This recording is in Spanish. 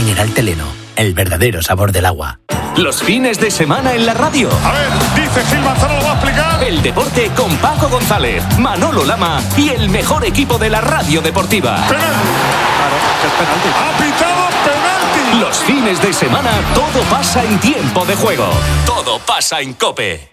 mineral Teleno, el verdadero sabor del agua. Los fines de semana en la radio. A ver, dice Gil Manzano, lo va a explicar. El deporte con Paco González, Manolo Lama y el mejor equipo de la radio deportiva. Penalti. Claro, es penalti. Ha pitado penalti. Los fines de semana todo pasa en tiempo de juego. Todo pasa en COPE.